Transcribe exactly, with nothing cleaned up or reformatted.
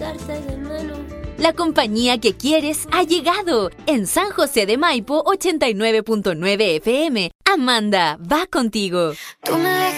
echarte de menos. La compañía que quieres ha llegado. En San José de Maipo, ochenta y nueve punto nueve F M. Amanda, va contigo. Tú me dejas